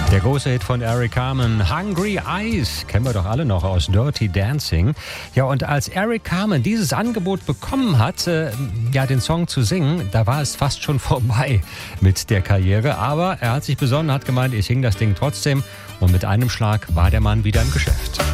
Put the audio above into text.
Der große Hit von Eric Carmen, Hungry Eyes, kennen wir doch alle noch aus Dirty Dancing. Ja, und als Eric Carmen dieses Angebot bekommen hat, den Song zu singen, da war es fast schon vorbei mit der Karriere. Aber er hat sich besonnen, hat gemeint, ich singe das Ding trotzdem. Und mit einem Schlag war der Mann wieder im Geschäft.